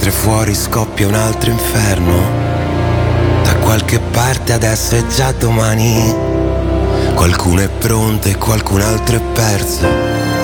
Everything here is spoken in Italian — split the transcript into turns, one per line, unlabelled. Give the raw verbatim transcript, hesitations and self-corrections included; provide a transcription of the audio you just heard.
mentre fuori scoppia un altro inferno. Da qualche parte adesso è già domani. Qualcuno è pronto e qualcun altro è perso.